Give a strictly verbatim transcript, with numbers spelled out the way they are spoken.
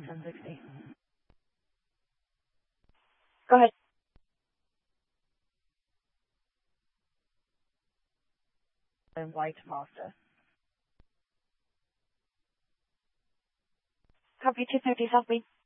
ten sixty. Go ahead. And white Mazda. Copy two thirty South Main.